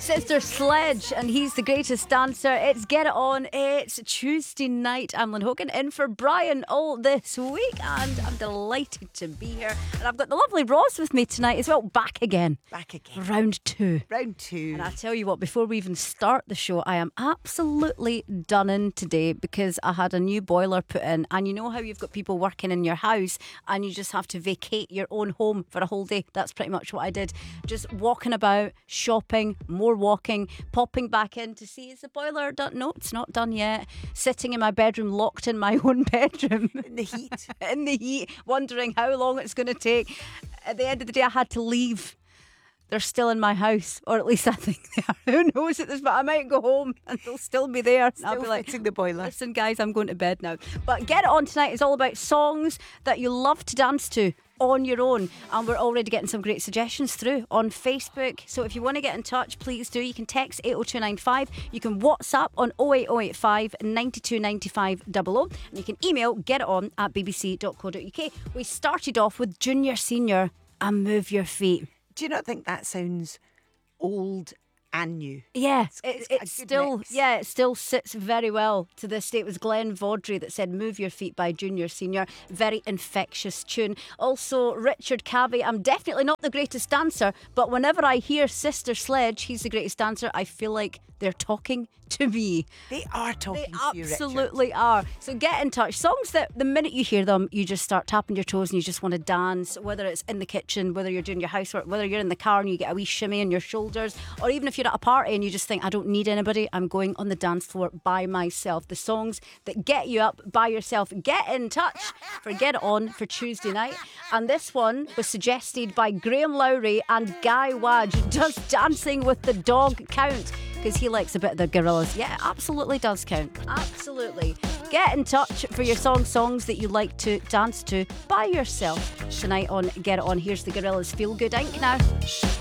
Sister Sledge, and he's the greatest dancer. It's Get It On. It's Tuesday night. I'm Lynn Hogan in for Brian all this week, and I'm delighted to be here. And I've got the lovely Roz with me tonight as well. Back again. Round two. And I tell you what, before we even start the show, I am absolutely done in today because I had a new boiler put in. And you know how you've got people working in your house and you just have to vacate your own home for a whole day? That's pretty much what I did. Just walking about, shopping, more walking, popping back in to see, is the boiler done? No, it's not done yet. Sitting in my bedroom, locked in my own bedroom. in the heat. In the heat, wondering how long it's going to take. At the end of the day, I had to leave. They're still in my house, or at least I think they are. Who knows at this, but I might go home and they'll still be there. I'll be like, fixing the boiler. Listen, guys, I'm going to bed now. But Get It On tonight is all about songs that you love to dance to on your own, and we're already getting some great suggestions through on Facebook. So if you want to get in touch, please do. You can text 80295, you can WhatsApp on 08085 92 95 00, and you can email getiton@bbc.co.uk. We started off with Junior Senior and Move Your Feet. Do you not think that sounds old and new? Yeah, It's it got a good still mix. it still sits very well to this day. It was Glenn Vaudrey that said Move Your Feet by Junior Senior. Very infectious tune. Also Richard Cabby, I'm definitely not the greatest dancer, but whenever I hear Sister Sledge, he's the greatest dancer, I feel like they're talking to me. They are talking They to you, Richard. absolutely are. So get in touch. Songs that the minute you hear them, you just start tapping your toes and you just want to dance, whether it's in the kitchen, whether you're doing your housework, whether you're in the car and you get a wee shimmy on your shoulders, or even if you're at a party and you just think, I don't need anybody, I'm going on the dance floor by myself. The songs that get you up by yourself. Get in touch for Get It On for Tuesday night. And this one was suggested by Graham Lowry and Guy Wadge. Does Dancing with the Dog count? Because he likes a bit of the Gorillaz. Yeah, it absolutely does count. Absolutely. Get in touch for your songs that you like to dance to by yourself tonight on Get It On. Here's the Gorillaz Feel Good Inc. now.